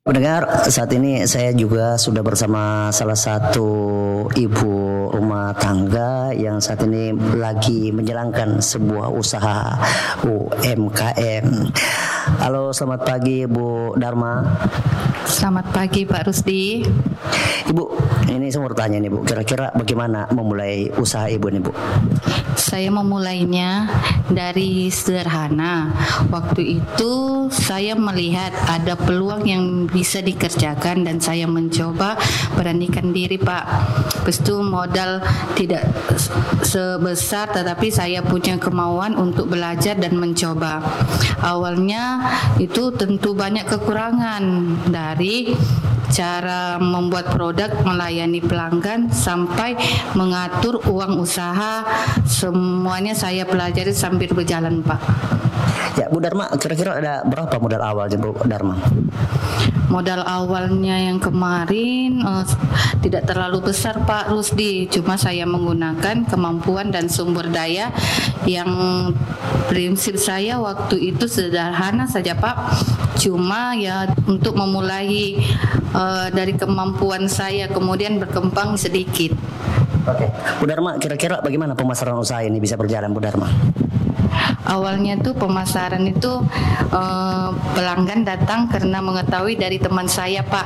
Pendengar, saat ini saya juga sudah bersama salah satu ibu rumah tangga yang saat ini lagi menjalankan sebuah usaha UMKM. Halo, selamat pagi Bu Dharma. Selamat pagi Pak Rusdi. Ibu, ini saya mau tanya nih Bu, kira-kira bagaimana memulai usaha Ibu nih Bu? Saya memulainya dari sederhana. Waktu itu saya melihat ada peluang yang bisa dikerjakan dan saya mencoba beranikan diri Pak. Habis itu modal tidak sebesar tetapi saya punya kemauan untuk belajar dan mencoba. Awalnya itu tentu banyak kekurangan dari cara membuat produk, melayani pelanggan sampai mengatur uang usaha, semuanya saya pelajari sambil berjalan Pak. Ya Bu Dharma, kira-kira ada berapa modal awalnya Bu Dharma? Modal awalnya yang kemarin tidak terlalu besar Pak Rusdi, cuma saya menggunakan kemampuan dan sumber daya yang prinsip saya waktu itu sederhana saja Pak, cuma ya untuk memulai dari kemampuan saya kemudian berkembang sedikit. Oke, Bu Dharma, kira-kira bagaimana pemasaran usaha ini bisa berjalan Bu Dharma? Awalnya tuh pemasaran itu pelanggan datang karena mengetahui dari teman saya Pak.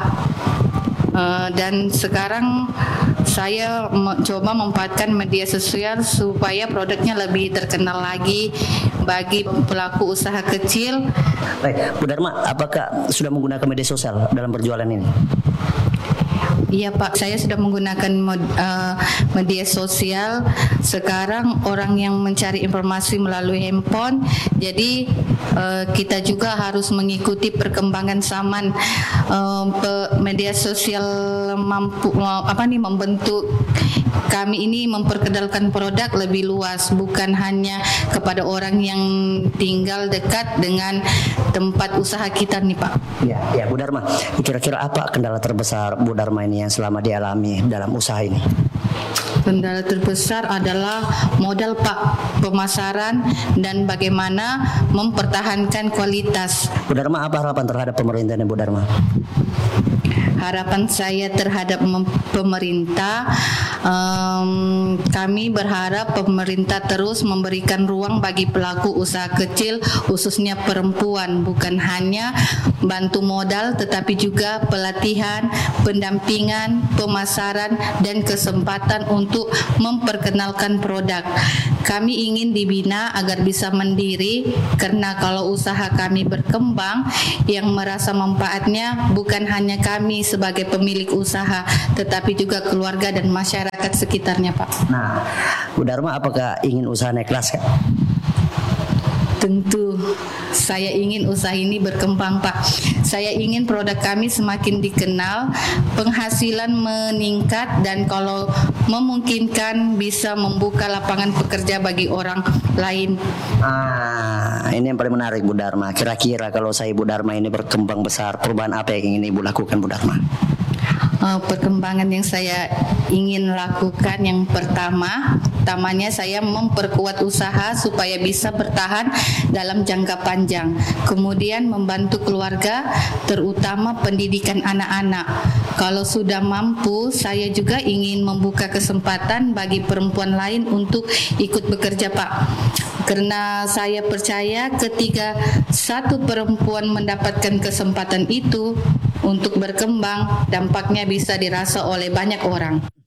Dan sekarang saya coba memanfaatkan media sosial supaya produknya lebih terkenal lagi bagi pelaku usaha kecil. Baik, Bu Dharma, apakah sudah menggunakan media sosial dalam berjualan ini? Iya Pak, saya sudah menggunakan media sosial. Sekarang orang yang mencari informasi melalui handphone, jadi kita juga harus mengikuti perkembangan zaman. Media sosial membentuk kami ini memperkenalkan produk lebih luas, bukan hanya kepada orang yang tinggal dekat dengan tempat usaha kita nih Pak. Ya Bu Dharma, kira-kira apa kendala terbesar Bu Dharma ini yang selama dialami dalam usaha ini? Kendala terbesar adalah modal Pak, pemasaran dan bagaimana mempertahankan kualitas. Bu Dharma, apa harapan terhadap pemerintah ini Bu Dharma? Harapan saya terhadap pemerintah, kami berharap pemerintah terus memberikan ruang bagi pelaku usaha kecil, khususnya perempuan, bukan hanya bantu modal tetapi juga pelatihan, pendampingan, pemasaran dan kesempatan untuk memperkenalkan produk. Kami ingin dibina agar bisa mandiri, karena kalau usaha kami berkembang, yang merasa manfaatnya bukan hanya kami sebagai pemilik usaha, tetapi juga keluarga dan masyarakat sekitarnya Pak. Nah, Bu Dharma, apakah ingin usaha naik kelas Kak? Tentu saya ingin usaha ini berkembang Pak. Saya ingin produk kami semakin dikenal, penghasilan meningkat, dan kalau memungkinkan bisa membuka lapangan pekerja bagi orang lain. Ini yang paling menarik Bu Dharma. Kira-kira kalau saya Bu Dharma ini berkembang besar, perubahan apa yang ingin Ibu lakukan Bu Dharma? Perkembangan yang saya ingin lakukan yang pertamanya saya memperkuat usaha supaya bisa bertahan dalam jangka panjang. Kemudian membantu keluarga, terutama pendidikan anak-anak. Kalau sudah mampu, saya juga ingin membuka kesempatan bagi perempuan lain untuk ikut bekerja Pak. Karena saya percaya ketika satu perempuan mendapatkan kesempatan itu untuk berkembang, dampaknya bisa dirasa oleh banyak orang.